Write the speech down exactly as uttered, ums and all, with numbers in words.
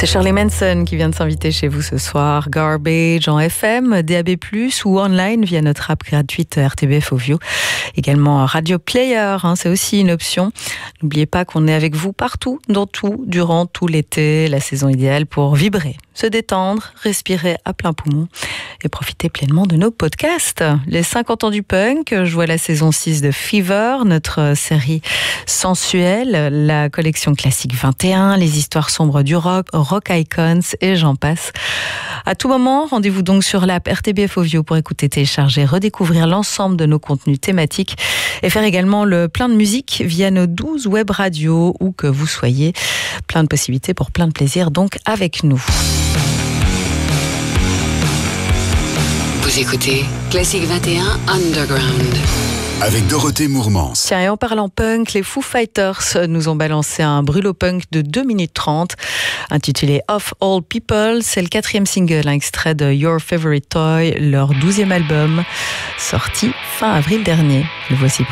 C'est Shirley Manson qui vient de s'inviter chez vous ce soir. Garbage en F M, D A B plus, ou online via notre app gratuite R T B F Ovio. Également Radio Player, hein, c'est aussi une option. N'oubliez pas qu'on est avec vous partout, dans tout, durant tout l'été, la saison idéale pour vibrer, se détendre, respirer à plein poumon et profiter pleinement de nos podcasts. Les cinquante ans du punk, je vois la saison six de Fever, notre série sensuelle, la collection classique vingt et un, les histoires sombres du rock, Rock Icons et j'en passe. À tout moment, rendez-vous donc sur l'app R T B F Ovio pour écouter, télécharger, redécouvrir l'ensemble de nos contenus thématiques et faire également le plein de musique via nos douze web radios, où que vous soyez. Plein de possibilités pour plein de plaisir donc avec nous. Vous écoutez Classique vingt et un Underground. Avec Dorothée Mourmans. Tiens, et en parlant punk, les Foo Fighters nous ont balancé un brûlot punk de deux minutes trente, intitulé Of All People. C'est le quatrième single, un extrait de Your Favorite Toy, leur douzième album, sorti fin avril dernier. Le voici pour